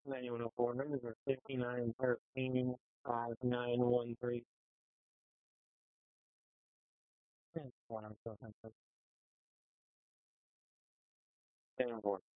9104 numbers are 5913 5913. That's what I'm talking about. 10-4.